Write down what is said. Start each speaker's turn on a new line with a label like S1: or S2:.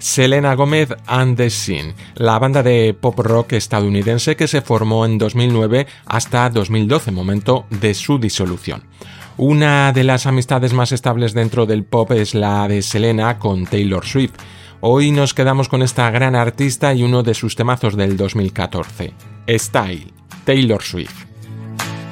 S1: Selena Gomez and the Scene, la banda de pop rock estadounidense que se formó en 2009 hasta 2012, momento de su disolución. Una de las amistades más estables dentro del pop es la de Selena con Taylor Swift. Hoy nos quedamos con esta gran artista y uno de sus temazos del 2014, Style, Taylor Swift.